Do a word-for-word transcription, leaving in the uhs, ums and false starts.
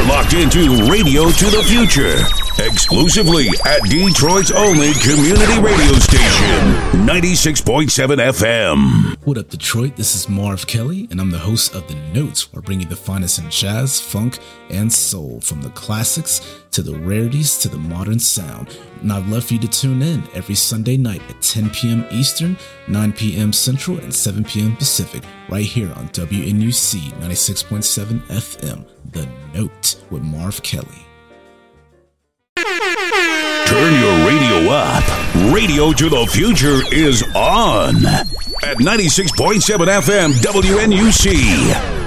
locked into Radio to the Future, exclusively at Detroit's only community radio station, ninety-six point seven F M. What up, Detroit? This is Marv Kelly, and I'm the host of The Notes, where I bring you the finest in jazz, funk, and soul, from the classics to the rarities to the modern sound. And I'd love for you to tune in every Sunday night at ten p.m. Eastern, nine p.m. Central, and seven p.m. Pacific, right here on W N U C ninety-six point seven F M, The Note with Marv Kelly. Turn your radio up. Radio to the Future is on at ninety-six point seven F M W N U C.